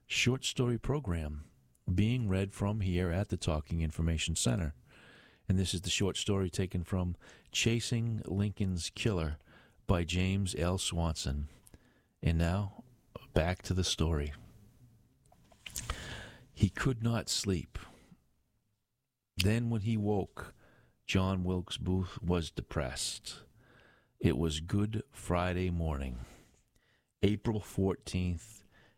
short story program being read from here at the Talking Information Center. And this is the short story taken from Chasing Lincoln's Killer by James L. Swanson. And now, back to the story. He could not sleep. Then when he woke, John Wilkes Booth was depressed. It was Good Friday morning, April 14th,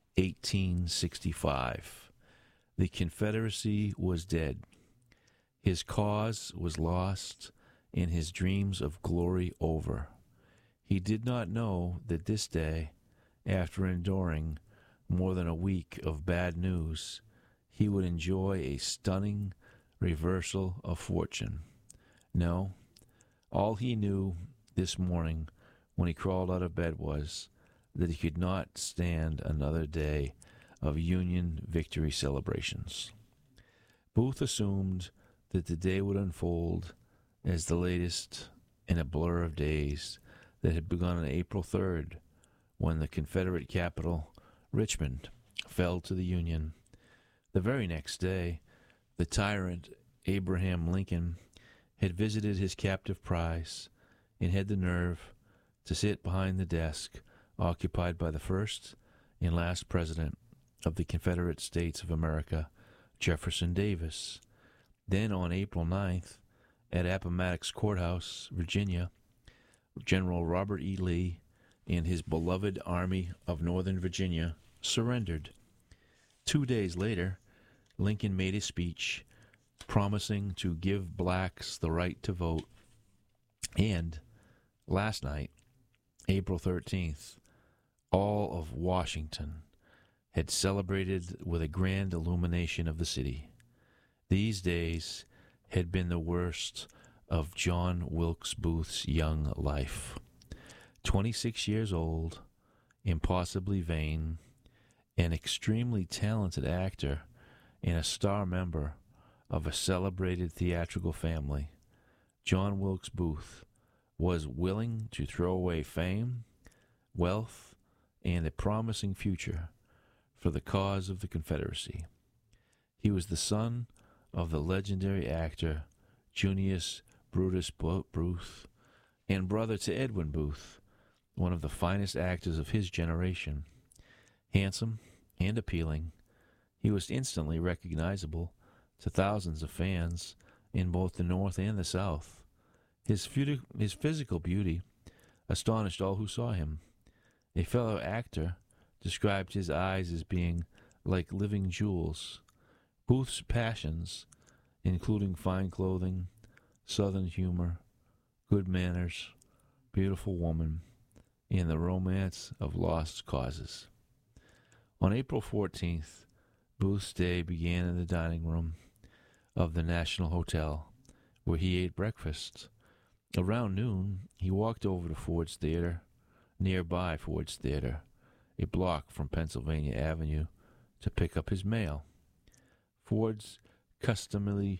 1865. The Confederacy was dead. His cause was lost, and his dreams of glory over. He did not know that this day, after enduring more than a week of bad news, he would enjoy a stunning reversal of fortune. No, all he knew this morning when he crawled out of bed was that he could not stand another day of Union victory celebrations. Booth assumed that the day would unfold as the latest in a blur of days that had begun on April 3rd, when the Confederate capital, Richmond, fell to the Union. The very next day, the tyrant Abraham Lincoln had visited his captive prize and had the nerve to sit behind the desk occupied by the first and last president of the Confederate States of America, Jefferson Davis. Then on April 9th, at Appomattox Courthouse, Virginia, General Robert E. Lee and his beloved Army of Northern Virginia surrendered. 2 days later, Lincoln made a speech promising to give blacks the right to vote. And last night, April 13th, all of Washington had celebrated with a grand illumination of the city. These days had been the worst of John Wilkes Booth's young life. 26 years old, impossibly vain, an extremely talented actor, and a star member of a celebrated theatrical family, John Wilkes Booth was willing to throw away fame, wealth, and a promising future for the cause of the Confederacy. He was the son of the legendary actor Junius Brutus Booth and brother to Edwin Booth, one of the finest actors of his generation. Handsome and appealing, he was instantly recognizable to thousands of fans in both the North and the South. His physical beauty astonished all who saw him. A fellow actor described his eyes as being like living jewels. Booth's passions, including fine clothing, Southern humor, good manners, beautiful woman, and the romance of lost causes. On April 14th, Booth's day began in the dining room of the National Hotel, where he ate breakfast. Around noon, he walked over to Ford's Theater, nearby Ford's Theater, a block from Pennsylvania Avenue, to pick up his mail. Ford's customarily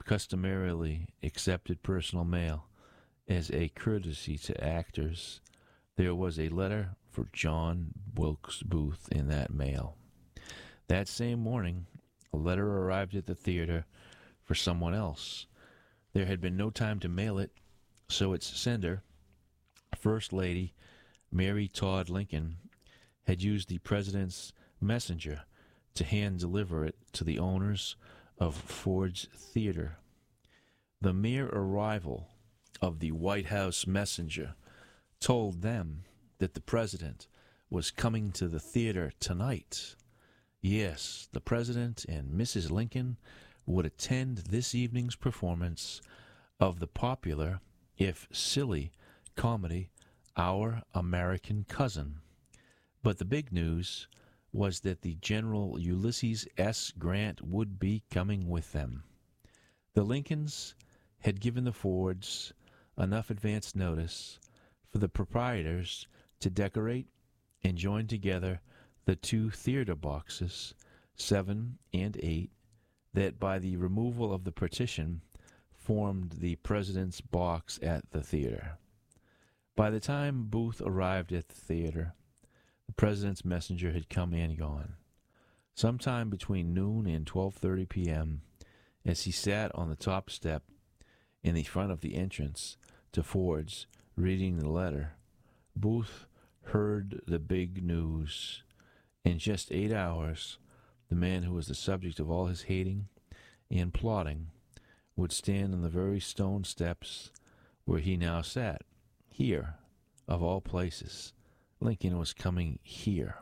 accepted personal mail as a courtesy to actors. There was a letter for John Wilkes Booth in that mail. That same morning, a letter arrived at the theater for someone else. There had been no time to mail it, so its sender, First Lady Mary Todd Lincoln, had used the president's messenger to hand-deliver it to the owners of Ford's Theater. The mere arrival of the White House messenger told them that the president was coming to the theater tonight. Yes, the president and Mrs. Lincoln would attend this evening's performance of the popular, if silly, comedy, Our American Cousin. But the big news was that the General Ulysses S. Grant would be coming with them. The Lincolns had given the Fords enough advance notice for the proprietors to decorate and join together the two theater boxes, 7 and 8, that by the removal of the partition formed the president's box at the theater. By the time Booth arrived at the theater, the president's messenger had come and gone. Sometime between noon and 12:30 p.m., as he sat on the top step in the front of the entrance to Ford's, reading the letter, Booth heard the big news. In just 8 hours, the man who was the subject of all his hating and plotting would stand on the very stone steps where he now sat. Here, of all places, Lincoln was coming here.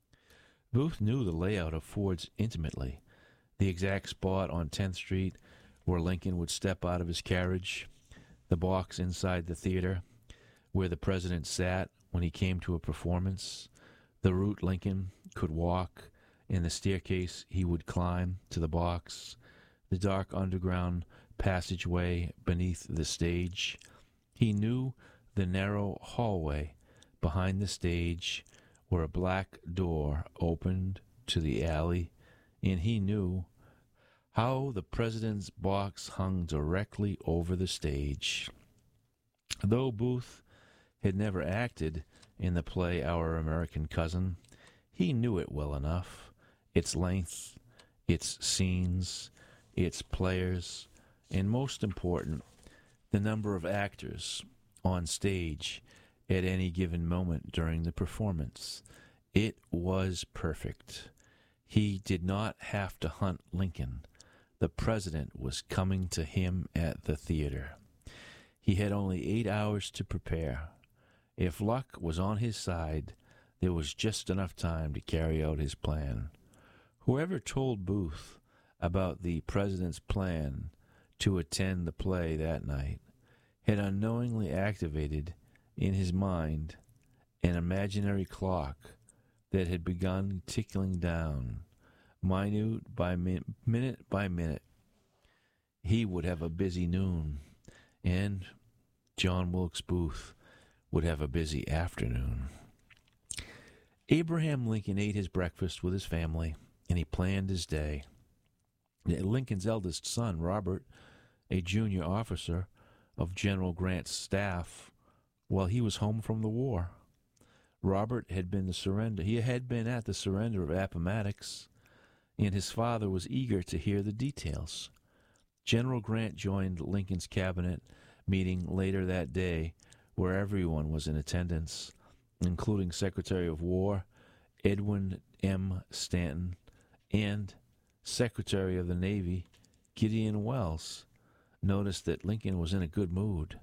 Booth knew the layout of Ford's intimately, the exact spot on 10th Street where Lincoln would step out of his carriage, the box inside the theater where the president sat when he came to a performance, the route Lincoln could walk, and the staircase he would climb to the box, the dark underground passageway beneath the stage. He knew the narrow hallway behind the stage where a black door opened to the alley, and he knew how the president's box hung directly over the stage. Though Booth had never acted in the play Our American Cousin, he knew it well enough, its length, its scenes, its players, and most important, the number of actors on stage at any given moment during the performance. It was perfect. He did not have to hunt Lincoln. The president was coming to him at the theater. He had only 8 hours to prepare. If luck was on his side, there was just enough time to carry out his plan. Whoever told Booth about the president's plan to attend the play that night had unknowingly activated in his mind an imaginary clock that had begun ticking down, minute by minute. He would have a busy noon, and John Wilkes Booth would have a busy afternoon. Abraham Lincoln ate his breakfast with his family, and he planned his day. Lincoln's eldest son, Robert, a junior officer of General Grant's staff, while he was home from the war. Robert had been at the surrender of Appomattox, and his father was eager to hear the details. General Grant joined Lincoln's cabinet meeting later that day, where everyone was in attendance, including Secretary of War Edwin M. Stanton and Secretary of the Navy Gideon Welles. Noticed that Lincoln was in a good mood.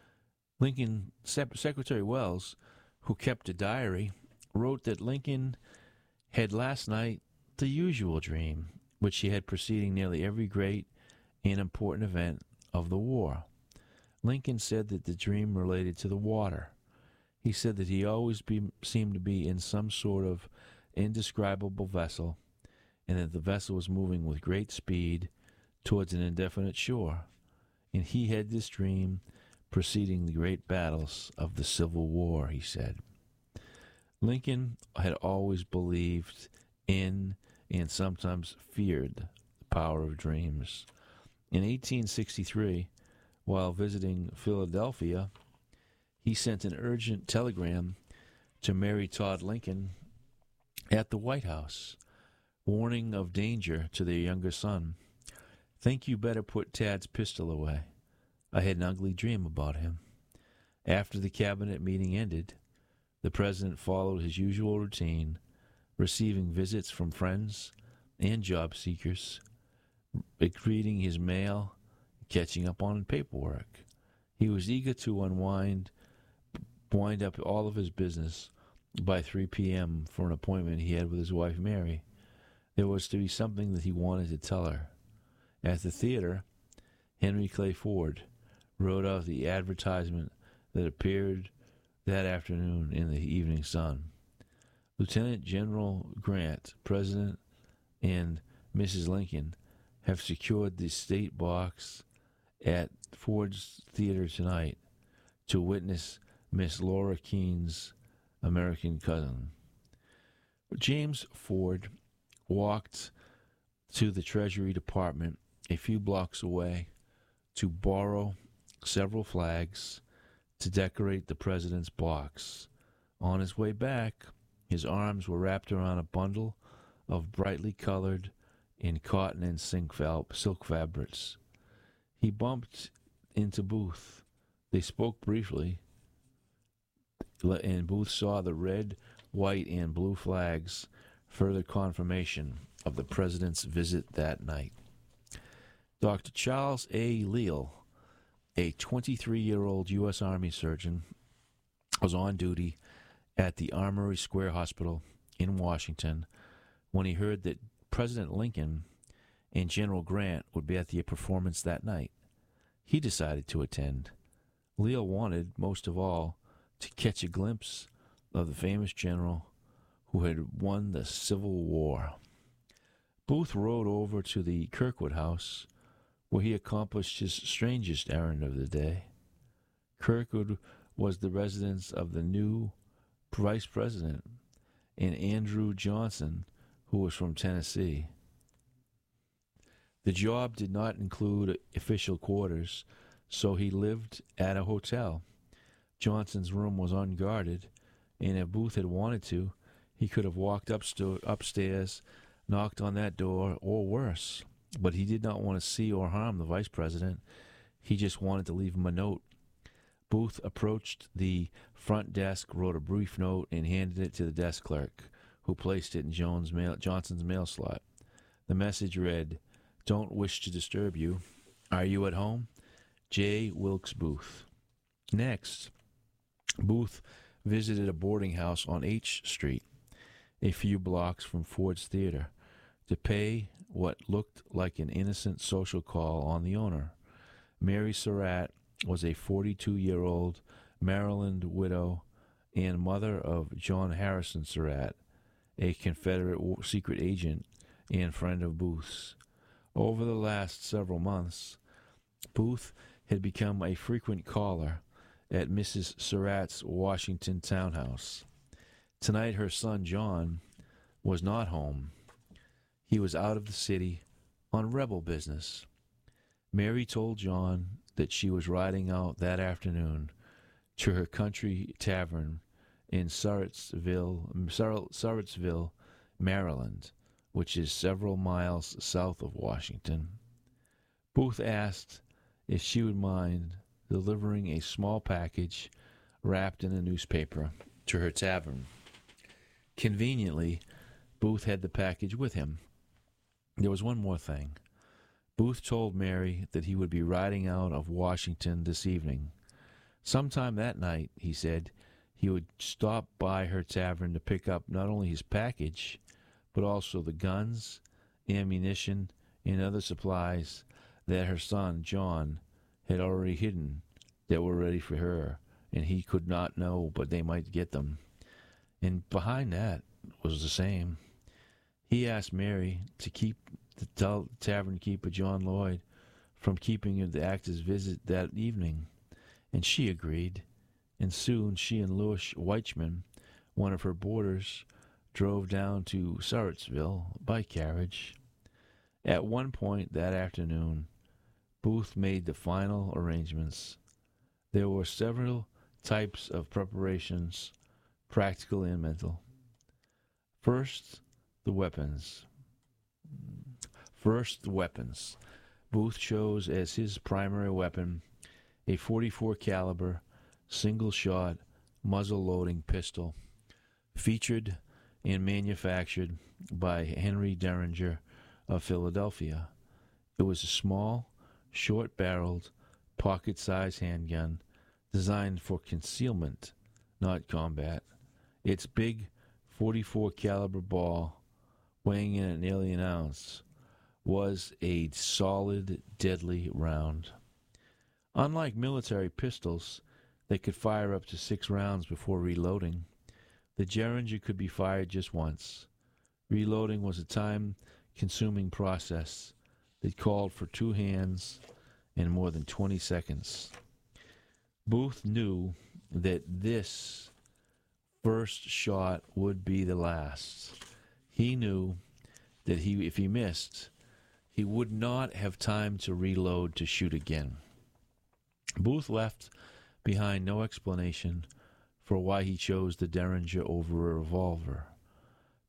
Secretary Welles, who kept a diary, wrote that Lincoln had last night the usual dream, which he had preceding nearly every great and important event of the war. Lincoln said that the dream related to the water. He said that he always seemed to be in some sort of indescribable vessel, and that the vessel was moving with great speed towards an indefinite shore. And he had this dream preceding the great battles of the Civil War, he said. Lincoln had always believed in and sometimes feared the power of dreams. In 1863, while visiting Philadelphia, he sent an urgent telegram to Mary Todd Lincoln at the White House, warning of danger to their younger son. Think you better put Tad's pistol away. I had an ugly dream about him. After the cabinet meeting ended, the president followed his usual routine, receiving visits from friends and job seekers, reading his mail, catching up on paperwork. He was eager to wind up all of his business by 3 p.m. for an appointment he had with his wife, Mary. There was to be something that he wanted to tell her. At the theater, Henry Clay Ford wrote out the advertisement that appeared that afternoon in the Evening Sun. Lieutenant General Grant, President, and Mrs. Lincoln have secured the state box at Ford's Theater tonight to witness Miss Laura Keene's American Cousin. James Ford walked to the Treasury Department a few blocks away to borrow several flags to decorate the president's box. On his way back, his arms were wrapped around a bundle of brightly colored in cotton and silk fabrics. He bumped into Booth. They spoke briefly, and Booth saw the red, white, and blue flags, further confirmation of the president's visit that night. Dr. Charles A. Leal, a 23-year-old U.S. Army surgeon, was on duty at the Armory Square Hospital in Washington when he heard that President Lincoln and General Grant would be at the performance that night. He decided to attend. Leal wanted, most of all, to catch a glimpse of the famous general who had won the Civil War. Booth rode over to the Kirkwood House, where he accomplished his strangest errand of the day. Kirkwood was the residence of the new vice president, and Andrew Johnson, who was from Tennessee. The job did not include official quarters, so he lived at a hotel. Johnson's room was unguarded, and if Booth had wanted to, he could have walked upstairs, knocked on that door, or worse. But he did not want to see or harm the vice president. He just wanted to leave him a note. Booth approached the front desk, wrote a brief note, and handed it to the desk clerk, who placed it in Johnson's mail slot. The message read, "Don't wish to disturb you. Are you at home? J. Wilkes Booth." Next, Booth visited a boarding house on H Street, a few blocks from Ford's Theater, to pay what looked like an innocent social call on the owner. Mary Surratt was a 42-year-old Maryland widow and mother of John Harrison Surratt, a Confederate secret agent and friend of Booth's. Over the last several months, Booth had become a frequent caller at Mrs. Surratt's Washington townhouse. Tonight her son John was not home. He was out of the city on rebel business. Mary told John that she was riding out that afternoon to her country tavern in Surrattsville, Maryland, which is several miles south of Washington. Booth asked if she would mind delivering a small package wrapped in a newspaper to her tavern. Conveniently, Booth had the package with him. There was one more thing. Booth told Mary that he would be riding out of Washington this evening. Sometime that night, he said, he would stop by her tavern to pick up not only his package, but also the guns, ammunition, and other supplies that her son, John, had already hidden that were ready for her, and he could not know, but they might get them. And behind that was the same. He asked Mary to tell tavern keeper John Lloyd from keeping the actor's visit that evening, and she agreed. And soon she and Louis Weichman, one of her boarders, drove down to Surrattsville by carriage. At one point that afternoon, Booth made the final arrangements. There were several types of preparations, practical and mental. First, the weapons. Booth chose as his primary weapon a .44 caliber, single-shot, muzzle-loading pistol, featured and manufactured by Henry Derringer of Philadelphia. It was a small, short-barreled, pocket-sized handgun designed for concealment, not combat. Its big .44 caliber ball, weighing in at nearly an ounce, was a solid, deadly round. Unlike military pistols that could fire up to 6 rounds before reloading, the Derringer could be fired just once. Reloading was a time-consuming process that called for 2 hands and more than 20 seconds. Booth knew that this first shot would be the last. He knew that if he missed, he would not have time to reload to shoot again. Booth left behind no explanation for why he chose the Derringer over a revolver.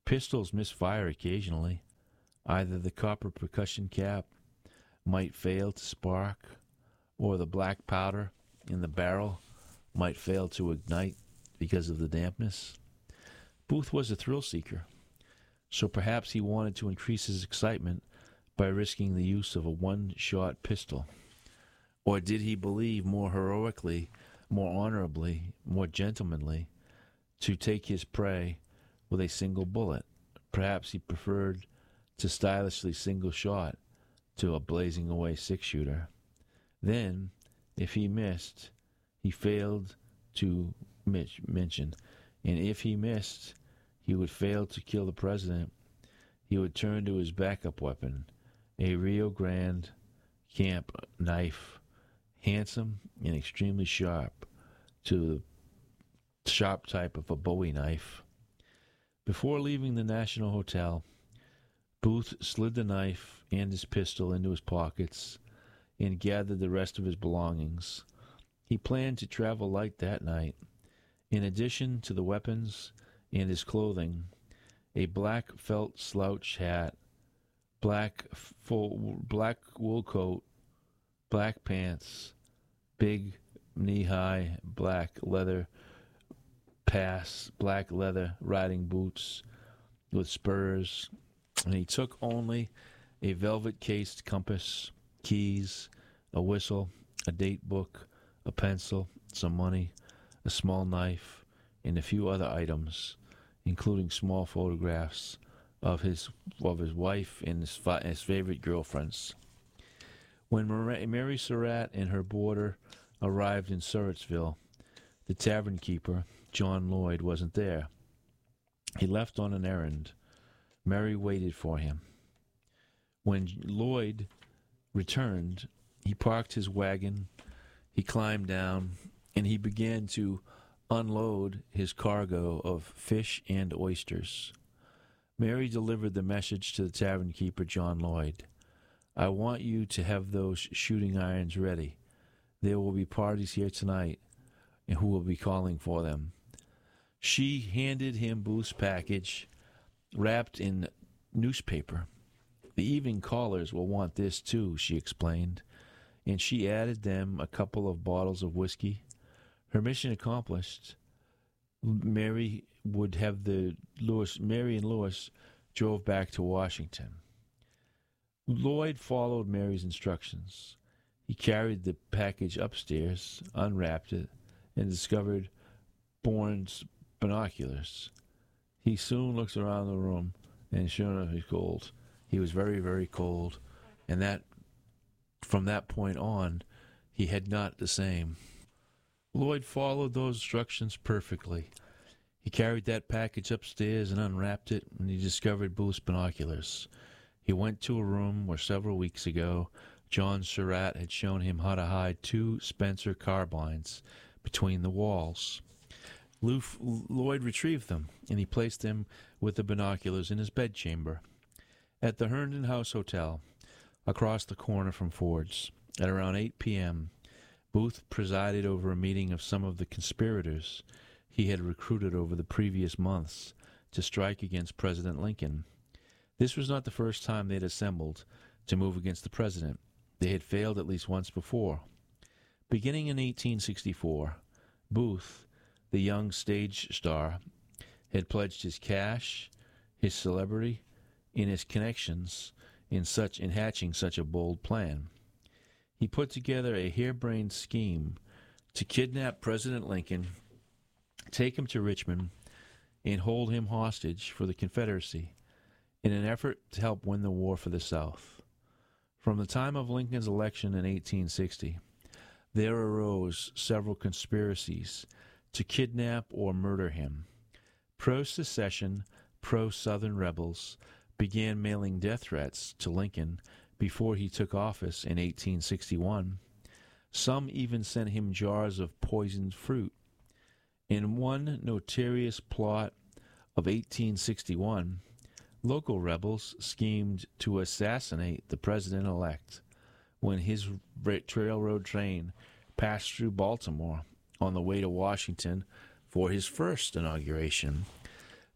Pistols misfire occasionally. Either the copper percussion cap might fail to spark, or the black powder in the barrel might fail to ignite because of the dampness. Booth was a thrill seeker, so perhaps he wanted to increase his excitement by risking the use of a one-shot pistol. Or did he believe more heroically, more honorably, more gentlemanly, to take his prey with a single bullet? Perhaps he preferred to stylishly single shot to a blazing away six-shooter. Then, if he missed, he failed to mention, and if he missed, he would fail to kill the president. He would turn to his backup weapon, a Rio Grande camp knife, handsome and extremely sharp, to the sharp type of a Bowie knife. Before leaving the National Hotel, Booth slid the knife and his pistol into his pockets and gathered the rest of his belongings. He planned to travel light that night. In addition to the weapons and his clothing, a black felt slouch hat, black wool coat, black pants, big knee-high black leather black leather riding boots with spurs, and he took only a velvet-cased compass, keys, a whistle, a date book, a pencil, some money, a small knife, and a few other items, including small photographs of his wife and his favorite girlfriends. When Mary Surratt and her boarder arrived in Surrattsville, the tavern keeper, John Lloyd, wasn't there. He left on an errand. Mary waited for him. When Lloyd returned, he parked his wagon, he climbed down, and he began to unload his cargo of fish and oysters. Mary delivered the message to the tavern keeper, John Lloyd. "I want you to have those shooting irons ready. There will be parties here tonight, and who will be calling for them." She handed him Booth's package, wrapped in newspaper. "The evening callers will want this, too," she explained, and she added them a couple of bottles of whiskey. Her mission accomplished, Mary and Lewis drove back to Washington. Lloyd followed Mary's instructions. He carried the package upstairs, unwrapped it, and discovered Bourne's binoculars. He soon looked around the room, and sure enough, he was cold. He was very, very cold, and from that point on, he had not the same. Lloyd followed those instructions perfectly. He carried that package upstairs and unwrapped it, and he discovered Booth's binoculars. He went to a room where several weeks ago John Surratt had shown him how to hide 2 Spencer carbines between the walls. Lloyd retrieved them, and he placed them with the binoculars in his bedchamber. At the Herndon House Hotel, across the corner from Ford's, at around 8 p.m., Booth presided over a meeting of some of the conspirators he had recruited over the previous months to strike against President Lincoln. This was not the first time they had assembled to move against the president. They had failed at least once before. Beginning in 1864, Booth, the young stage star, had pledged his cash, his celebrity, and his connections in hatching such a bold plan. He put together a harebrained scheme to kidnap President Lincoln, take him to Richmond, and hold him hostage for the Confederacy in an effort to help win the war for the South. From the time of Lincoln's election in 1860, there arose several conspiracies to kidnap or murder him. Pro-secession, pro-Southern rebels began mailing death threats to Lincoln before he took office in 1861. Some even sent him jars of poisoned fruit. In one notorious plot of 1861, local rebels schemed to assassinate the president-elect when his railroad train passed through Baltimore on the way to Washington for his first inauguration.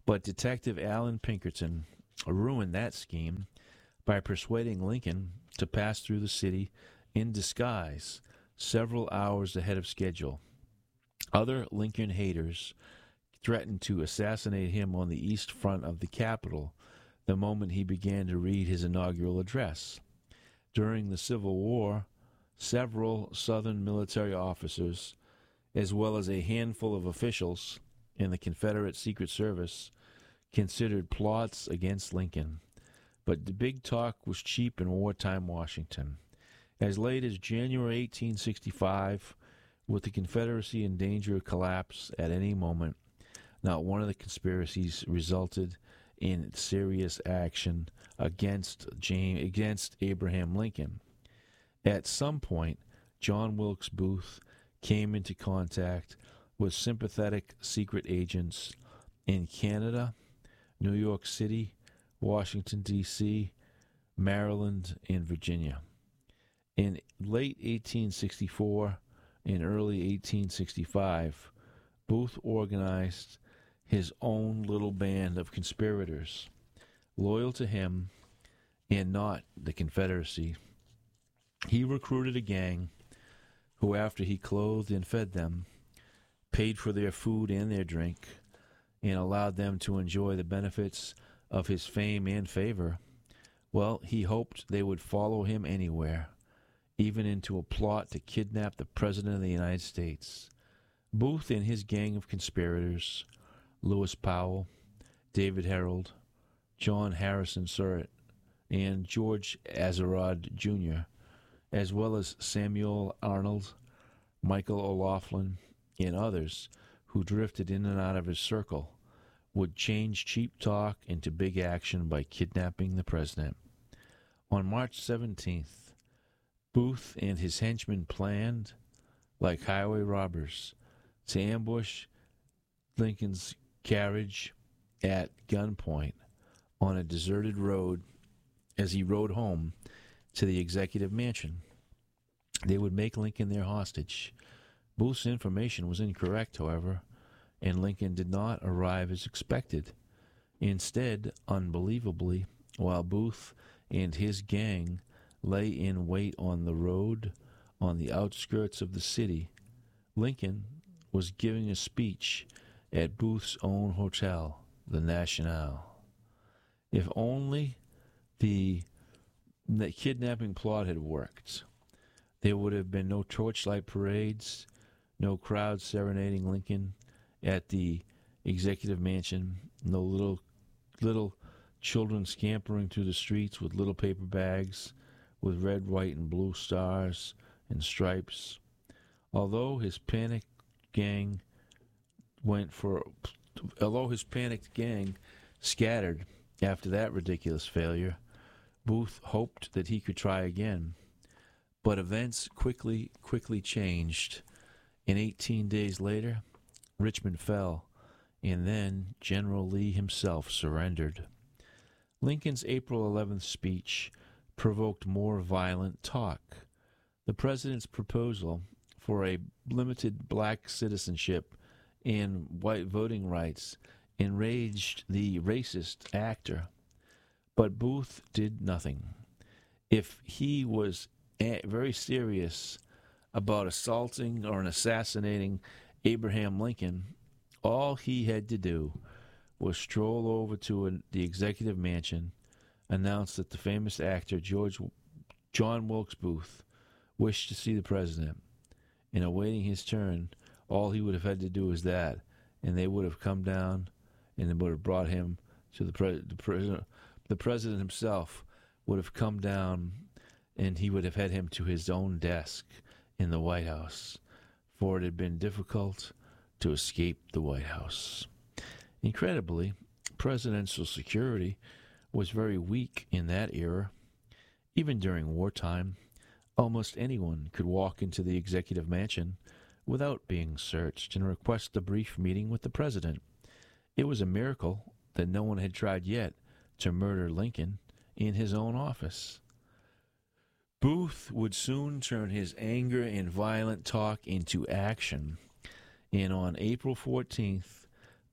But Detective Alan Pinkerton ruined that scheme by persuading Lincoln to pass through the city in disguise several hours ahead of schedule. Other Lincoln haters threatened to assassinate him on the east front of the Capitol the moment he began to read his inaugural address. During the Civil War, several Southern military officers, as well as a handful of officials in the Confederate Secret Service, considered plots against Lincoln. But the big talk was cheap in wartime Washington. As late as January 1865, with the Confederacy in danger of collapse at any moment, not one of the conspiracies resulted in serious action against Abraham Lincoln. At some point, John Wilkes Booth came into contact with sympathetic secret agents in Canada, New York City, Washington, D.C., Maryland, and Virginia. In late 1864 and early 1865, Booth organized his own little band of conspirators, loyal to him and not the Confederacy. He recruited a gang who, after he clothed and fed them, paid for their food and their drink, and allowed them to enjoy the benefits of his fame and favor, well, he hoped they would follow him anywhere, even into a plot to kidnap the President of the United States. Booth and his gang of conspirators, Lewis Powell, David Herold, John Harrison Surratt, and George Atzerodt Jr., as well as Samuel Arnold, Michael O'Laughlin, and others who drifted in and out of his circle, would change cheap talk into big action by kidnapping the president. On March 17th, Booth and his henchmen planned, like highway robbers, to ambush Lincoln's carriage at gunpoint on a deserted road as he rode home to the executive mansion. They would make Lincoln their hostage. Booth's information was incorrect, however, and Lincoln did not arrive as expected. Instead, unbelievably, while Booth and his gang lay in wait on the road on the outskirts of the city, Lincoln was giving a speech at Booth's own hotel, the National. If only the kidnapping plot had worked, there would have been no torchlight parades, no crowds serenading Lincoln at the executive mansion, no little children scampering through the streets with little paper bags with red, white, and blue stars and stripes. Although his panicked gang scattered after that ridiculous failure, Booth hoped that he could try again. But events quickly changed. And 18 days later, Richmond fell, and then General Lee himself surrendered. Lincoln's April 11th speech provoked more violent talk. The president's proposal for a limited black citizenship and white voting rights enraged the racist actor. But Booth did nothing. If he was very serious about assaulting or assassinating Abraham Lincoln, all he had to do was stroll over to the executive mansion, announce that the famous actor John Wilkes Booth wished to see the president, and awaiting his turn, all he would have had to do was that, and they would have come down and they would have brought him to the president. The president himself would have come down, and he would have had him to his own desk in the White House, for it had been difficult to escape the White House. Incredibly, presidential security was very weak in that era. Even during wartime, almost anyone could walk into the executive mansion without being searched and request a brief meeting with the president. It was a miracle that no one had tried yet to murder Lincoln in his own office. Booth would soon turn his anger and violent talk into action, and on April 14th,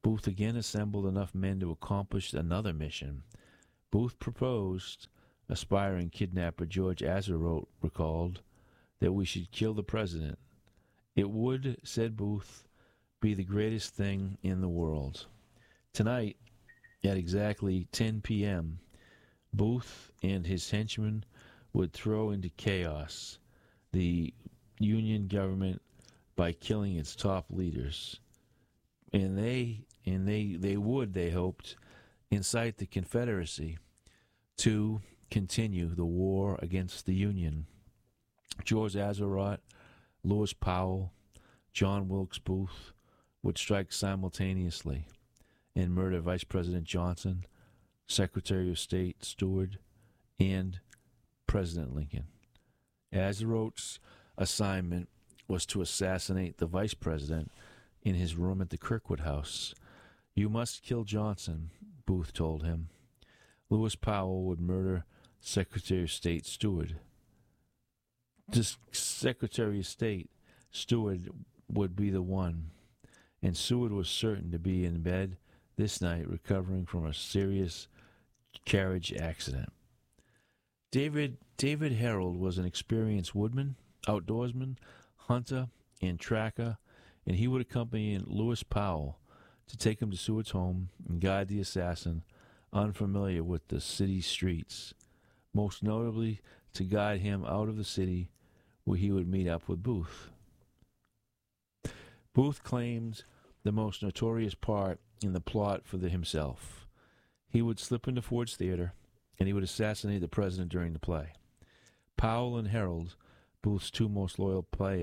Booth again assembled enough men to accomplish another mission. Booth proposed, aspiring kidnapper George Atzerodt recalled, that we should kill the president. It would, said Booth, be the greatest thing in the world. Tonight, at exactly 10 p.m., Booth and his henchmen would throw into chaos the Union government by killing its top leaders. And they would, they hoped, incite the Confederacy to continue the war against the Union. George Atzerodt, Lewis Powell, John Wilkes Booth would strike simultaneously and murder Vice President Johnson, Secretary of State Seward, and President Lincoln. Atzerodt's assignment was to assassinate the vice president in his room at the Kirkwood House. You must kill Johnson, Booth told him. Lewis Powell would murder Secretary of State Seward. This Secretary of State Seward would be the one, and Seward was certain to be in bed this night recovering from a serious carriage accident. David Herold was an experienced woodman, outdoorsman, hunter, and tracker, and he would accompany Lewis Powell to take him to Seward's home and guide the assassin, unfamiliar with the city streets, most notably to guide him out of the city where he would meet up with Booth. Booth claimed the most notorious part in the plot for himself. He would slip into Ford's Theater, and he would assassinate the president during the play. Powell and Herold, Booth's two most loyal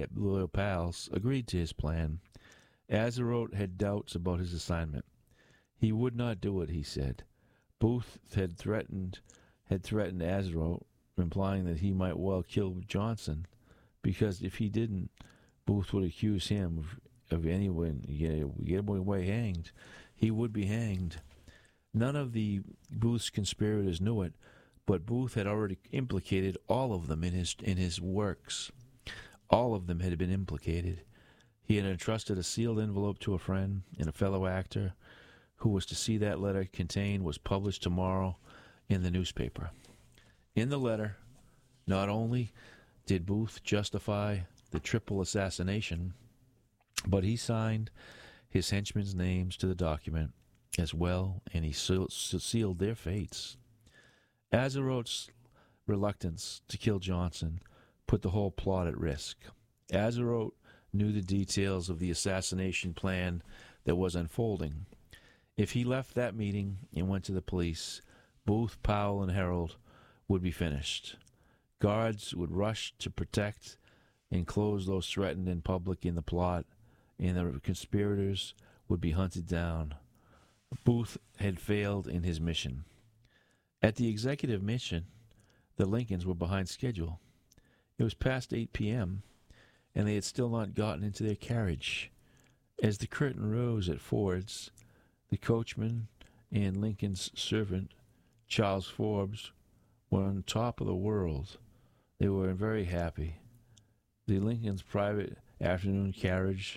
pals, agreed to his plan. Atzerodt had doubts about his assignment. He would not do it, he said. Booth had threatened Atzerodt, implying that he might well kill Johnson, because if he didn't, Booth would accuse him of anyone get away hanged. He would be hanged. None of the Booth's conspirators knew it, but Booth had already implicated all of them in his works. All of them had been implicated. He had entrusted a sealed envelope to a friend and a fellow actor who was to see that letter contained was published tomorrow in the newspaper. In the letter, not only did Booth justify the triple assassination, but he signed his henchmen's names to the document as well, and he sealed their fates. Atzerodt's reluctance to kill Johnson put the whole plot at risk. Atzerodt knew the details of the assassination plan that was unfolding. If he left that meeting and went to the police, Booth, Powell, and Herold would be finished. Guards would rush to protect and close those threatened in public in the plot, and the conspirators would be hunted down. Booth had failed in his mission. At the executive mission, the Lincolns were behind schedule. It was past 8 p.m., and they had still not gotten into their carriage. As the curtain rose at Ford's, the coachman and Lincoln's servant, Charles Forbes, were on top of the world. They were very happy. The Lincoln's private afternoon carriage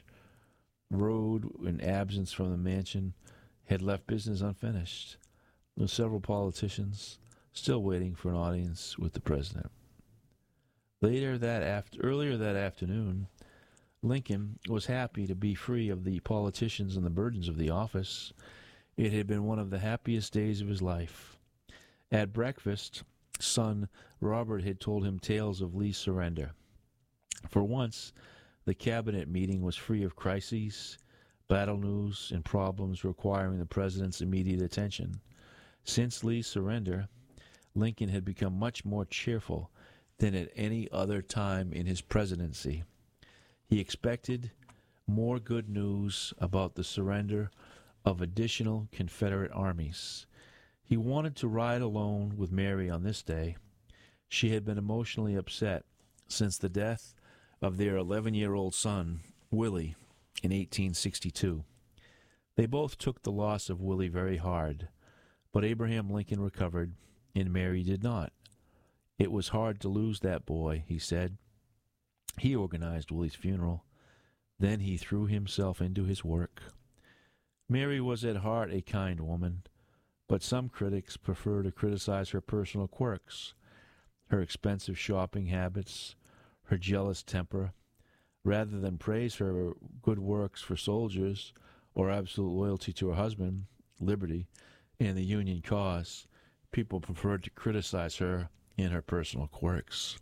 rode in absence from the mansion had left business unfinished, with several politicians still waiting for an audience with the president. Earlier that afternoon, Lincoln was happy to be free of the politicians and the burdens of the office. It had been one of the happiest days of his life. At breakfast, son Robert had told him tales of Lee's surrender. For once, the cabinet meeting was free of crises, battle news, and problems requiring the president's immediate attention. Since Lee's surrender, Lincoln had become much more cheerful than at any other time in his presidency. He expected more good news about the surrender of additional Confederate armies. He wanted to ride alone with Mary on this day. She had been emotionally upset since the death of their 11-year-old son, Willie, in 1862. They both took the loss of Willie very hard, but Abraham Lincoln recovered, and Mary did not. It was hard to lose that boy, he said. He organized Willie's funeral. Then he threw himself into his work. Mary was at heart a kind woman, but some critics prefer to criticize her personal quirks, her expensive shopping habits, her jealous temper, rather than praise her good works for soldiers or absolute loyalty to her husband, liberty, and the Union cause. People preferred to criticize her in her personal quirks.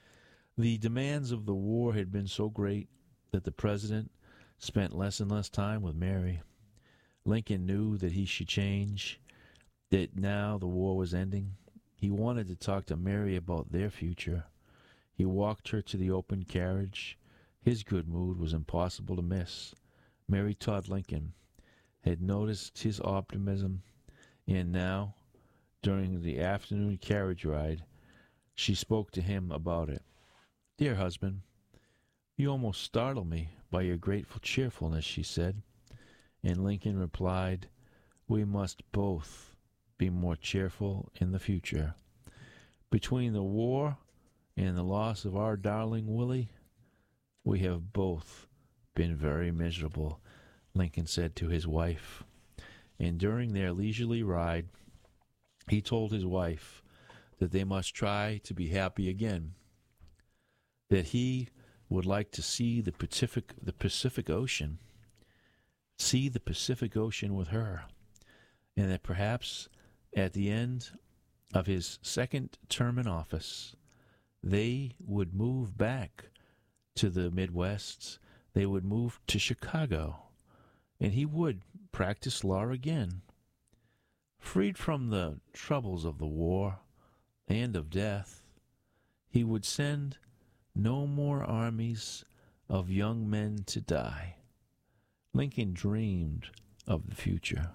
The demands of the war had been so great that the president spent less and less time with Mary. Lincoln knew that he should change, that now the war was ending. He wanted to talk to Mary about their future. He walked her to the open carriage. His good mood was impossible to miss. Mary Todd Lincoln had noticed his optimism, and now, during the afternoon carriage ride, she spoke to him about it. "Dear husband, you almost startle me by your grateful cheerfulness," she said. And Lincoln replied, "We must both be more cheerful in the future. Between the war and the loss of our darling Willie, we have both been very miserable," Lincoln said to his wife. And during their leisurely ride, he told his wife that they must try to be happy again, that he would like to see the Pacific Ocean, see the Pacific Ocean with her, and that perhaps at the end of his second term in office, they would move back to the Midwest. They would move to Chicago, and he would practice law again. Freed from the troubles of the war and of death, he would send no more armies of young men to die. Lincoln dreamed of the future.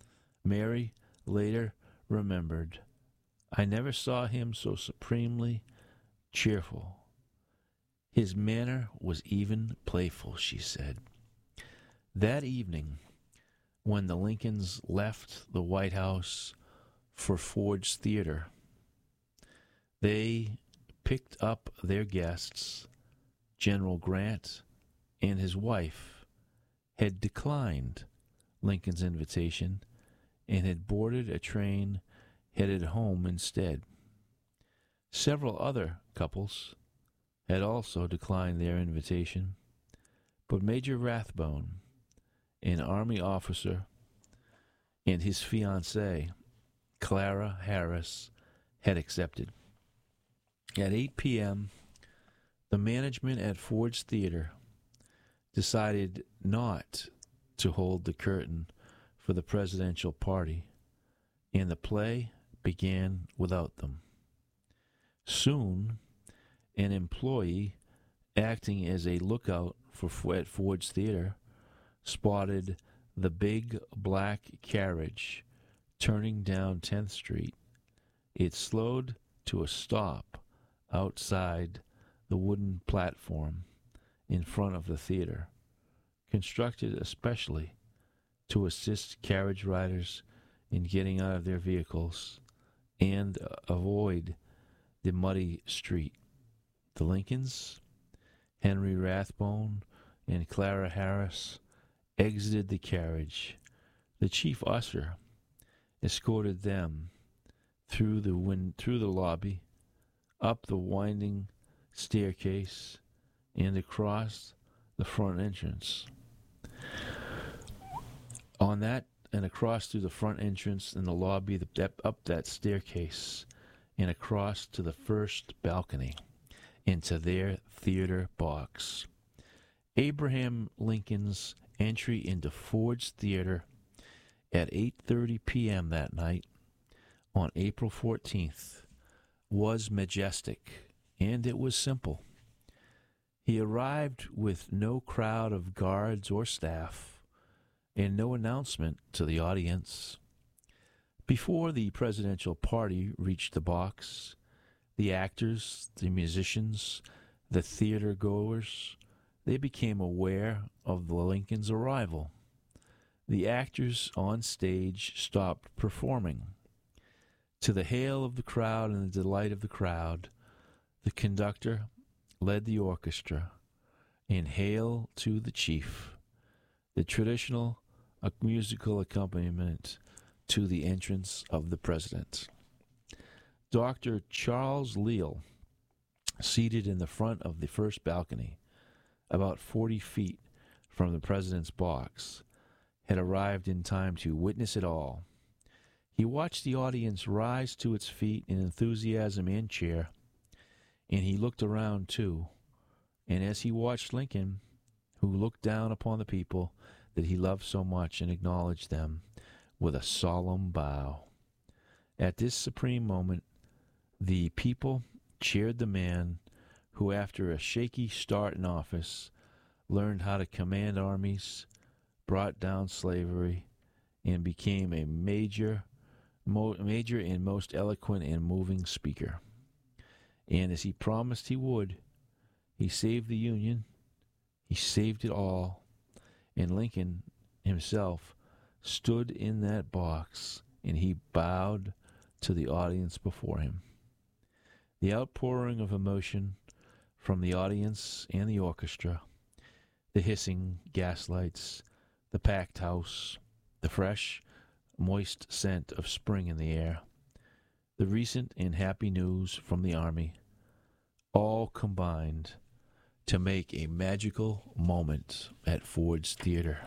Mary later remembered, "I never saw him so supremely cheerful. His manner was even playful," she said. That evening, when the Lincolns left the White House for Ford's Theater, they picked up their guests. General Grant and his wife had declined Lincoln's invitation and had boarded a train headed home instead. Several other couples had also declined their invitation, but Major Rathbone, an Army officer, and his fiancée, Clara Harris, had accepted. At 8 p.m., the management at Ford's Theater decided not to hold the curtain for the presidential party, and the play began without them. Soon, an employee acting as a lookout at Ford's Theater spotted the big black carriage turning down 10th Street. It slowed to a stop outside the wooden platform in front of the theater, constructed especially to assist carriage riders in getting out of their vehicles and avoid the muddy street. The Lincolns, Henry Rathbone, and Clara Harris exited the carriage. The chief usher escorted them through the lobby, up the winding staircase, and across the front entrance. Across through the front entrance in the lobby, up that staircase, and across to the first balcony, into their theater box. Abraham Lincoln's entry into Ford's Theater at 8:30 p.m. that night on April 14th was majestic, and it was simple. He arrived with no crowd of guards or staff and no announcement to the audience. Before the presidential party reached the box, the actors, the musicians, the theater goers, they became aware of the Lincolns' arrival. The actors on stage stopped performing. To the hail of the crowd and the delight of the crowd, the conductor led the orchestra in Hail to the Chief, the traditional a musical accompaniment to the entrance of the president. Dr. Charles Leal, seated in the front of the first balcony, about 40 feet from the president's box, had arrived in time to witness it all. He watched the audience rise to its feet in enthusiasm and cheer, and he looked around too. And as he watched Lincoln, who looked down upon the people that he loved so much and acknowledged them with a solemn bow. At this supreme moment, the people cheered the man who, after a shaky start in office, learned how to command armies, brought down slavery, and became a major and most eloquent and moving speaker. And as he promised he would, he saved the Union, he saved it all, and Lincoln himself stood in that box, and he bowed to the audience before him. The outpouring of emotion from the audience and the orchestra, the hissing gaslights, the packed house, the fresh, moist scent of spring in the air, the recent and happy news from the army, all combined to make a magical moment at Ford's Theater.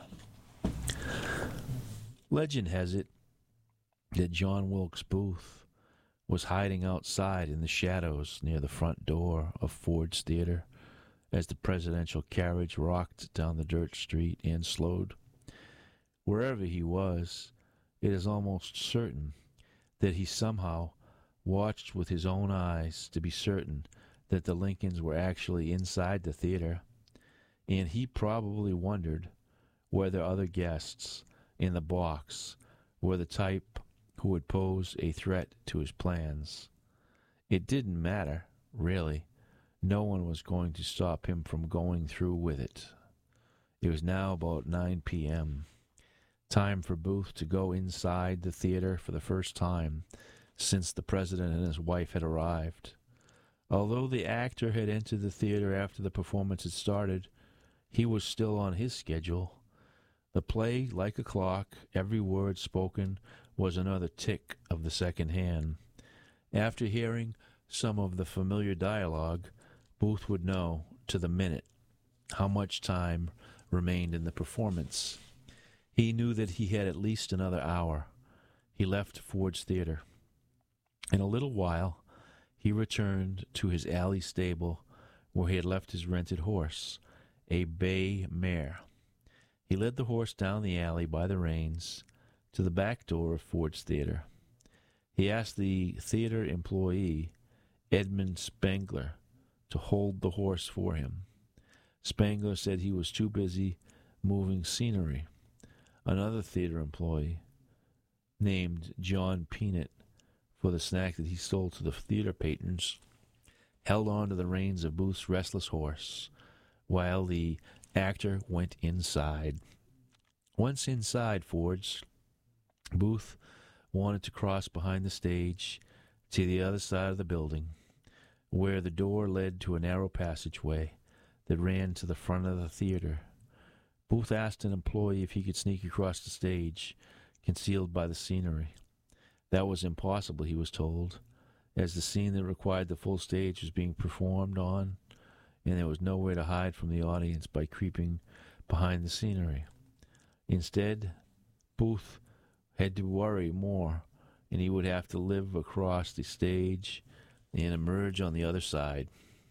Legend has it that John Wilkes Booth was hiding outside in the shadows near the front door of Ford's Theater as the presidential carriage rocked down the dirt street and slowed. Wherever he was, it is almost certain that he somehow watched with his own eyes to be certain that the Lincolns were actually inside the theater, and he probably wondered whether other guests in the box were the type who would pose a threat to his plans. It didn't matter, really. No one was going to stop him from going through with it. It was now about 9 p.m., time for Booth to go inside the theater for the first time since the president and his wife had arrived. Although the actor had entered the theater after the performance had started, he was still on his schedule. The play, like a clock, every word spoken was another tick of the second hand. After hearing some of the familiar dialogue, Booth would know to the minute how much time remained in the performance. He knew that he had at least another hour. He left Ford's Theater. In a little while, he returned to his alley stable where he had left his rented horse, a bay mare. He led the horse down the alley by the reins to the back door of Ford's Theater. He asked the theater employee, Edmund Spangler, to hold the horse for him. Spangler said he was too busy moving scenery. Another theater employee, named John Peanut, for the snack that he sold to the theater patrons, held on to the reins of Booth's restless horse while the actor went inside. Once inside Ford's, Booth wanted to cross behind the stage to the other side of the building, where the door led to a narrow passageway that ran to the front of the theater. Booth asked an employee if he could sneak across the stage, concealed by the scenery. That was impossible, he was told, as the scene that required the full stage was being performed on, and there was nowhere to hide from the audience by creeping behind the scenery. Instead, Booth had to worry more, and he would have to live across the stage and emerge on the other side.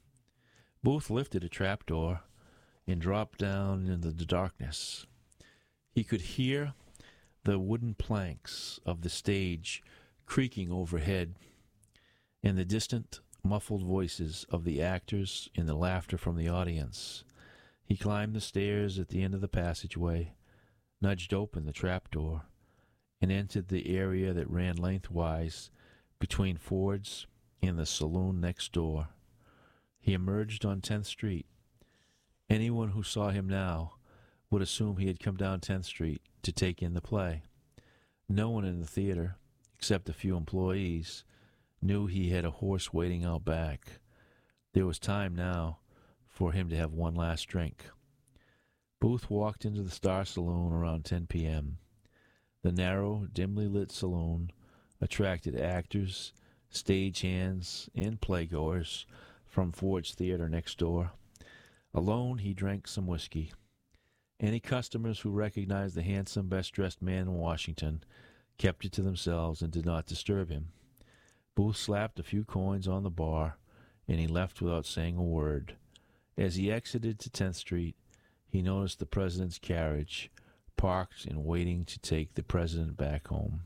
Booth lifted a trapdoor and dropped down into the darkness. He could hear the wooden planks of the stage creaking overhead, and the distant, muffled voices of the actors and the laughter from the audience. He climbed the stairs at the end of the passageway, nudged open the trapdoor, and entered the area that ran lengthwise between Ford's and the saloon next door. He emerged on 10th Street. Anyone who saw him now would assume he had come down 10th Street to take in the play. No one in the theater, except a few employees, knew he had a horse waiting out back. There was time now for him to have one last drink. Booth walked into the Star Saloon around 10 p.m. The narrow, dimly lit saloon attracted actors, stagehands, and playgoers from Ford's Theater next door. Alone, he drank some whiskey. Any customers who recognized the handsome, best-dressed man in Washington kept it to themselves and did not disturb him. Booth slapped a few coins on the bar, and he left without saying a word. As he exited to 10th Street, he noticed the president's carriage, parked and waiting to take the president back home.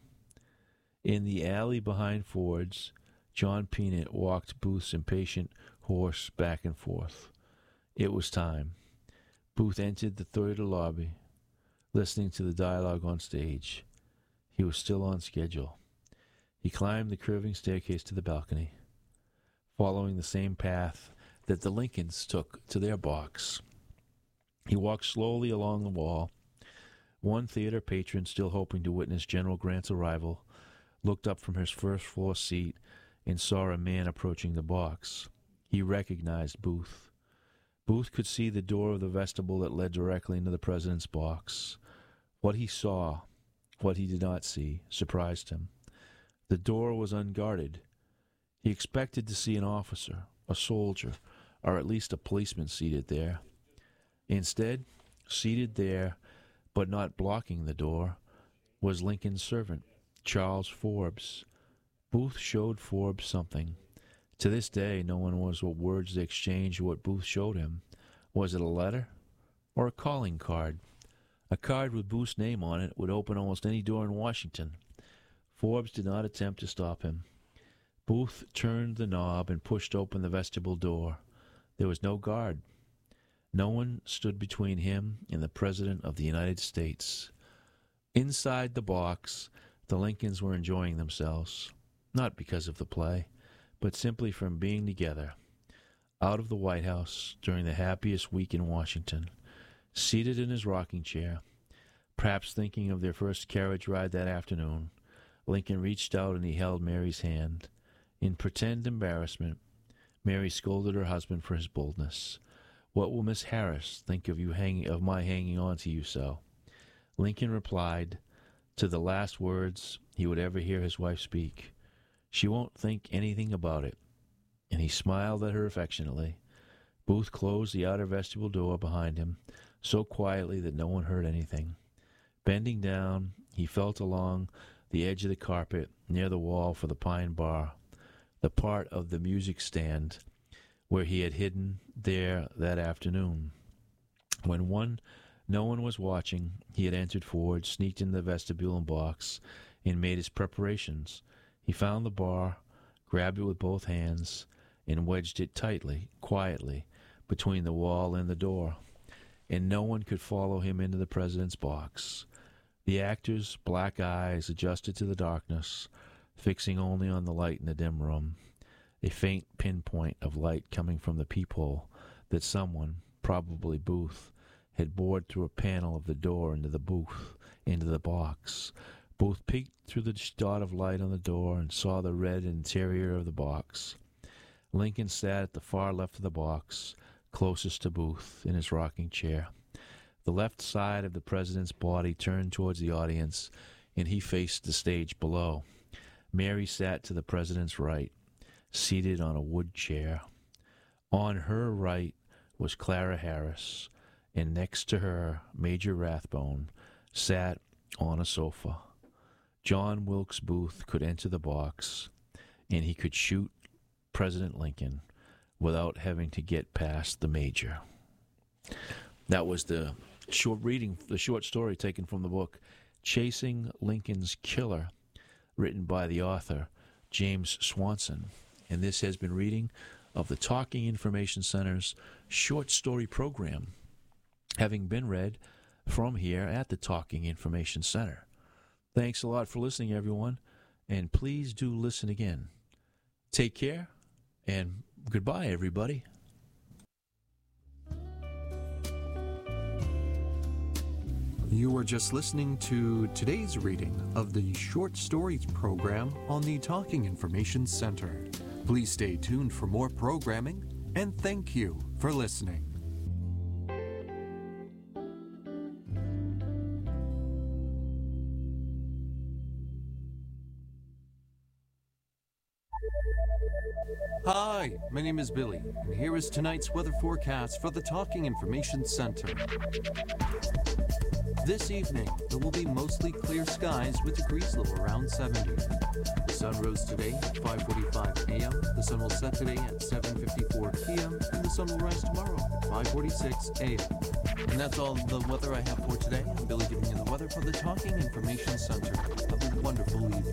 In the alley behind Ford's, John Peanut walked Booth's impatient horse back and forth. It was time. Booth entered the theater lobby, listening to the dialogue on stage. He was still on schedule. He climbed the curving staircase to the balcony, following the same path that the Lincolns took to their box. He walked slowly along the wall. One theater patron, still hoping to witness General Grant's arrival, looked up from his first-floor seat and saw a man approaching the box. He recognized Booth. Booth could see the door of the vestibule that led directly into the president's box. What he saw, what he did not see, surprised him. The door was unguarded. He expected to see an officer, a soldier, or at least a policeman seated there. Instead, seated there, but not blocking the door, was Lincoln's servant, Charles Forbes. Booth showed Forbes something. To this day, no one knows what words they exchanged or what Booth showed him. Was it a letter or a calling card? A card with Booth's name on it would open almost any door in Washington. Forbes did not attempt to stop him. Booth turned the knob and pushed open the vestibule door. There was no guard. No one stood between him and the President of the United States. Inside the box, the Lincolns were enjoying themselves, not because of the play, but simply from being together, out of the White House during the happiest week in Washington, seated in his rocking chair, perhaps thinking of their first carriage ride that afternoon. Lincoln reached out and he held Mary's hand. In pretend embarrassment, Mary scolded her husband for his boldness. "What will Miss Harris think of my hanging on to you so?" Lincoln replied, to the last words he would ever hear his wife speak, "She won't think anything about it." And he smiled at her affectionately. Booth closed the outer vestibule door behind him, so quietly that no one heard anything. Bending down, he felt along the edge of the carpet near the wall for the pine bar, the part of the music stand where he had hidden there that afternoon. When no one was watching, he had entered Ford, sneaked into the vestibule and box, and made his preparations. He found the bar, grabbed it with both hands, and wedged it tightly, quietly, between the wall and the door, and no one could follow him into the president's box. The actor's black eyes adjusted to the darkness, fixing only on the light in the dim room, a faint pinpoint of light coming from the peephole that someone, probably Booth, had bored through a panel of the door into the box. Booth peeked through the dot of light on the door and saw the red interior of the box. Lincoln sat at the far left of the box, closest to Booth, in his rocking chair. The left side of the president's body turned towards the audience, and he faced the stage below. Mary sat to the president's right, seated on a wood chair. On her right was Clara Harris, and next to her, Major Rathbone sat on a sofa. John Wilkes Booth could enter the box, and he could shoot President Lincoln without having to get past the Major. That was the short story taken from the book Chasing Lincoln's Killer, written by the author James Swanson. And this has been reading of the Talking Information Center's short story program, having been read from here at the Talking Information Center. Thanks a lot for listening, everyone, and please do listen again. Take care, and goodbye, everybody. You were just listening to today's reading of the Short Stories program on the Talking Information Center. Please stay tuned for more programming, and thank you for listening. Hi, my name is Billy, and here is tonight's weather forecast for the Talking Information Center. This evening, there will be mostly clear skies with degrees low around 70. The sun rose today at 5:45 a.m., the sun will set today at 7:54 p.m., and the sun will rise tomorrow at 5:46 a.m. And that's all the weather I have for today. I'm Billy giving you the weather for the Talking Information Center. Have a wonderful evening.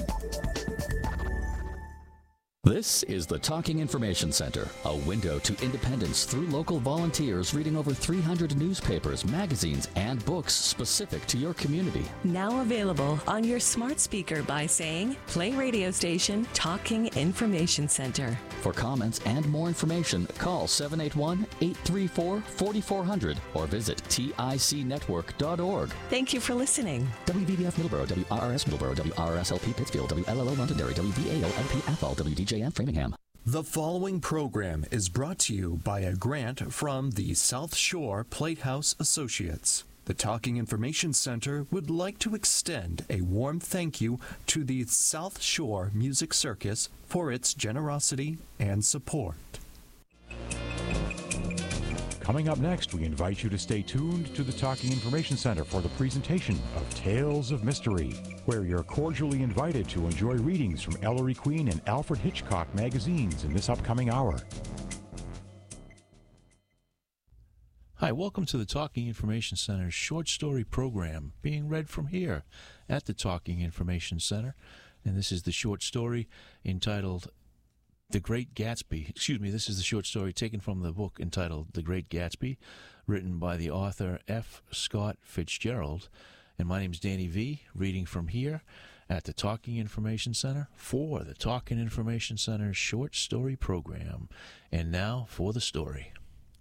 This is the Talking Information Center, a window to independence through local volunteers reading over 300 newspapers, magazines, and books specific to your community. Now available on your smart speaker by saying, play radio station Talking Information Center. For comments and more information, call 781-834-4400 or visit ticnetwork.org. Thank you for listening. WVBF Middleborough, WRRS Middleborough, WRSLP Pittsfield, WLLO Londonderry, WVAO-LP WDJM Framingham. The following program is brought to you by a grant from the South Shore Platehouse Associates. The Talking Information Center would like to extend a warm thank you to the South Shore Music Circus for its generosity and support. Coming up next, we invite you to stay tuned to the Talking Information Center for the presentation of Tales of Mystery, where you're cordially invited to enjoy readings from Ellery Queen and Alfred Hitchcock magazines in this upcoming hour. Hi, welcome to the Talking Information Center's short story program being read from here at the Talking Information Center. And this is the short story entitled The Great Gatsby. This is the short story taken from the book entitled The Great Gatsby, written by the author F. Scott Fitzgerald. And my name is Danny V, reading from here at the Talking Information Center for the Talking Information Center's short story program. And now for the story.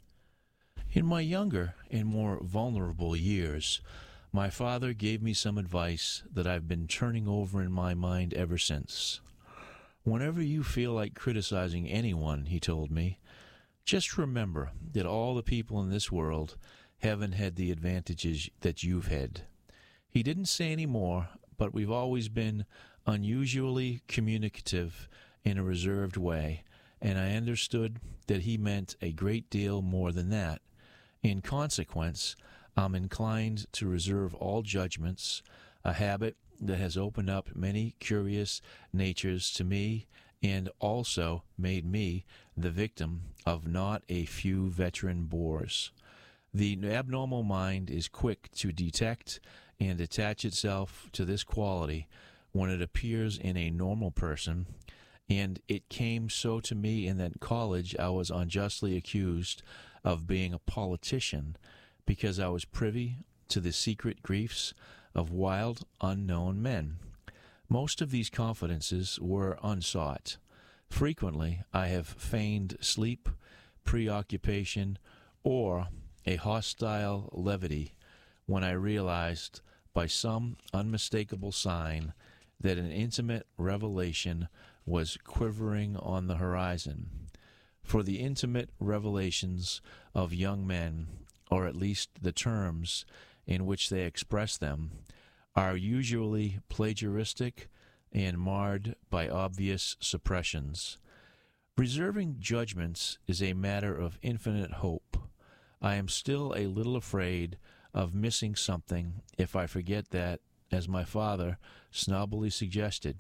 In my younger and more vulnerable years, my father gave me some advice that I've been turning over in my mind ever since. Whenever you feel like criticizing anyone, he told me, just remember that all the people in this world haven't had the advantages that you've had. He didn't say any more, but we've always been unusually communicative in a reserved way, and I understood that he meant a great deal more than that. In consequence, I'm inclined to reserve all judgments, a habit that has opened up many curious natures to me and also made me the victim of not a few veteran bores. The abnormal mind is quick to detect and attach itself to this quality when it appears in a normal person, and it came so to me in that college I was unjustly accused of being a politician because I was privy to the secret griefs of wild, unknown men. Most of these confidences were unsought. Frequently, I have feigned sleep, preoccupation, or a hostile levity when I realized by some unmistakable sign that an intimate revelation was quivering on the horizon. For the intimate revelations of young men, or at least the terms in which they express them, are usually plagiaristic and marred by obvious suppressions. Reserving judgments is a matter of infinite hope. I am still a little afraid of missing something if I forget that, as my father snobbily suggested,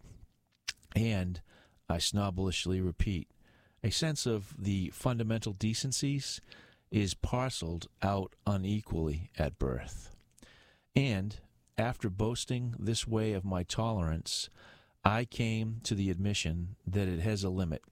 and I snobbishly repeat, a sense of the fundamental decencies is parceled out unequally at birth. And, after boasting this way of my tolerance, I came to the admission that it has a limit.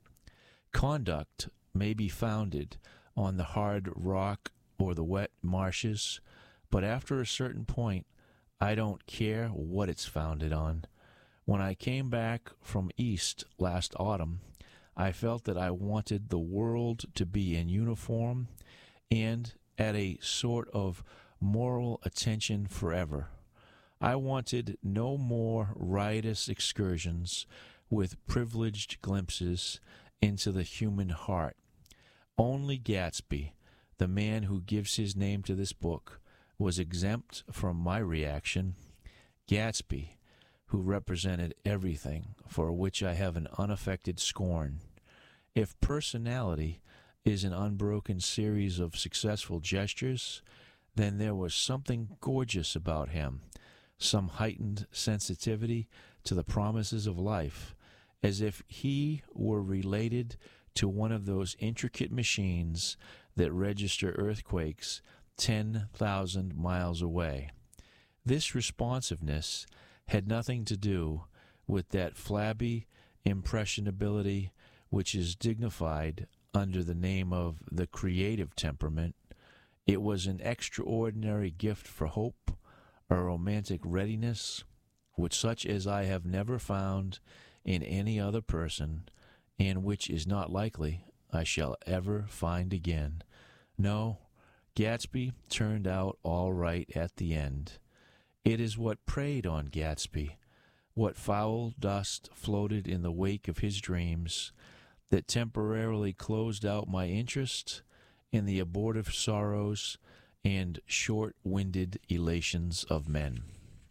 Conduct may be founded on the hard rock or the wet marshes, but after a certain point, I don't care what it's founded on. When I came back from East last autumn, I felt that I wanted the world to be in uniform and at a sort of moral attention forever. I wanted no more riotous excursions with privileged glimpses into the human heart. Only Gatsby, the man who gives his name to this book, was exempt from my reaction. Gatsby, who represented everything for which I have an unaffected scorn. If personality is an unbroken series of successful gestures, then there was something gorgeous about him, some heightened sensitivity to the promises of life, as if he were related to one of those intricate machines that register earthquakes 10,000 miles away. This responsiveness had nothing to do with that flabby impressionability which is dignified under the name of the creative temperament. It was an extraordinary gift for hope, a romantic readiness, which such as I have never found in any other person, and which is not likely I shall ever find again. No, Gatsby turned out all right at the end. It is what preyed on Gatsby, what foul dust floated in the wake of his dreams, that temporarily closed out my interest in the abortive sorrows and short-winded elations of men.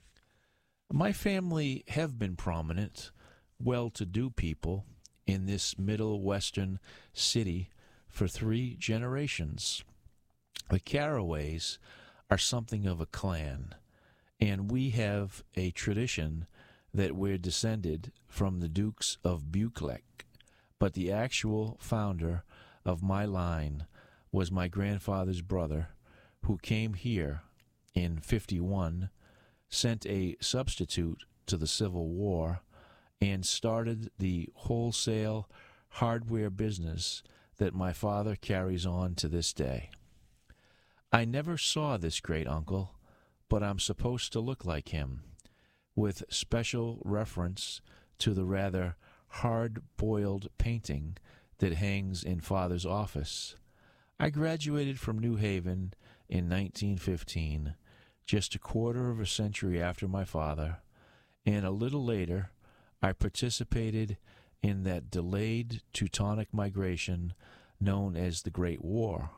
My family have been prominent, well-to-do people in this Middle Western city for 3 generations. The Carraways are something of a clan, and we have a tradition that we're descended from the Dukes of Buccleuch, but the actual founder of my line was my grandfather's brother, who came here in '51, sent a substitute to the Civil War, and started the wholesale hardware business that my father carries on to this day. I never saw this great uncle, but I'm supposed to look like him, with special reference to the rather hard-boiled painting that hangs in Father's office. I graduated from New Haven in 1915, just a quarter of a century after my father, and a little later I participated in that delayed Teutonic migration known as the Great War.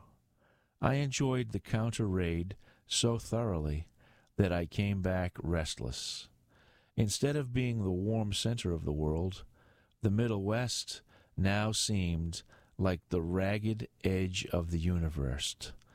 I enjoyed the counter-raid so thoroughly that I came back restless. Instead of being the warm center of the world, the Middle West now seemed like the ragged edge of the universe.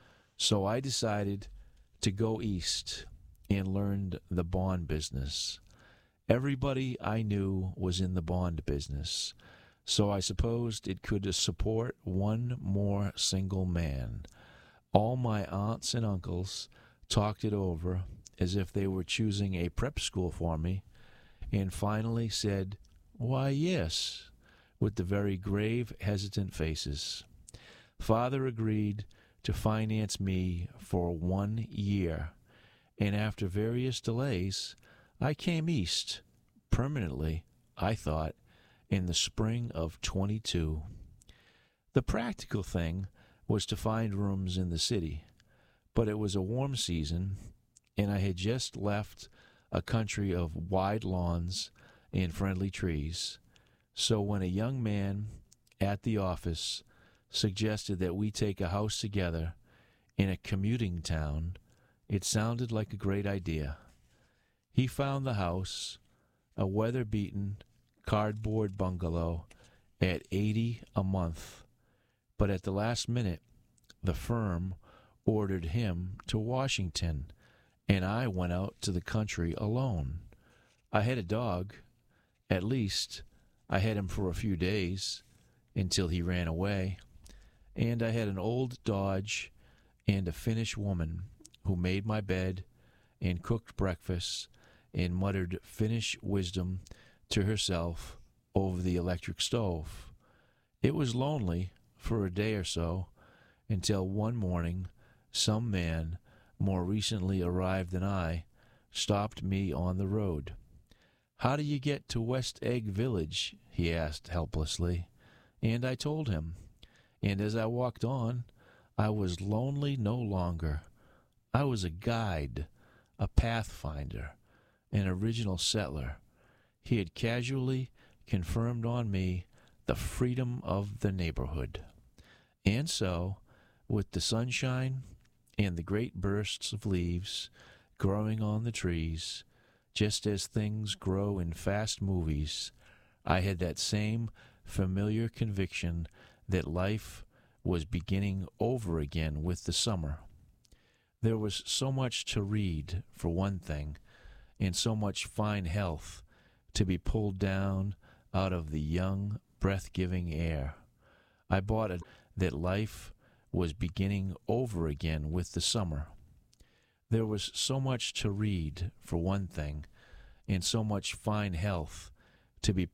So I decided to go east and learned the bond business. Everybody I knew was in the bond business, so I supposed it could support one more single man. All my aunts and uncles talked it over as if they were choosing a prep school for me, and finally said, "Why, yes," with the very grave, hesitant faces. Father agreed to finance me for 1 year, and after various delays, I came east, permanently, I thought, in the spring of '22. The practical thing was to find rooms in the city, but it was a warm season, and I had just left a country of wide lawns and friendly trees. So when a young man at the office suggested that we take a house together in a commuting town, it sounded like a great idea. He found the house, a weather-beaten cardboard bungalow, at $80 a month. But at the last minute, the firm ordered him to Washington, and I went out to the country alone. I had a dog. At least, I had him for a few days, until he ran away. And I had an old Dodge and a Finnish woman who made my bed and cooked breakfast and muttered Finnish wisdom to herself over the electric stove. It was lonely for a day or so, until one morning some man, more recently arrived than I, stopped me on the road. "How do you get to West Egg Village?" he asked helplessly, and I told him. And as I walked on, I was lonely no longer. I was a guide, a pathfinder, an original settler. He had casually confirmed on me the freedom of the neighborhood. And so, with the sunshine and the great bursts of leaves growing on the trees, just as things grow in fast movies, I had that same familiar conviction that life was beginning over again with the summer. There was so much to read, for one thing, and so much fine health to be pulled down out of the young, breath-giving air. I bought it that life was beginning over again with the summer. There was so much to read, for one thing, and so much fine health to be